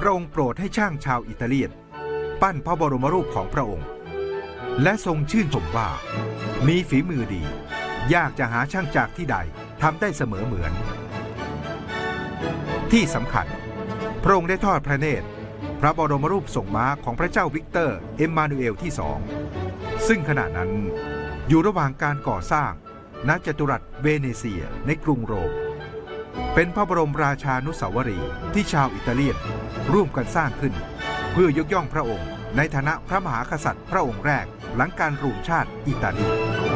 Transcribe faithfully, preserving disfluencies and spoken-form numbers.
พระองค์โปรดให้ช่างชาวอิตาเลียนปั้นพระบรมรูปของพระองค์และทรงชื่นชมว่ามีฝีมือดียากจะหาช่างจากที่ใดทำได้เสมอเหมือนที่สำคัญพระองค์ได้ทอดพระเนตรพระบรมรูปทรงม้าของพระเจ้าวิกเตอร์เอ็มมานูเอลที่สองซึ่งขณะนั้นอยู่ระหว่างการก่อสร้างณจัตุรัสเวเนเซียในกรุงโรมเป็นพระบรมราชานุสาวรีย์ที่ชาวอิตาเลียนร่วมกันสร้างขึ้นเพื่อยกย่องพระองค์ในฐานะพระมหากษัตริย์พระองค์แรกหลังการรวมชาติอิตาลี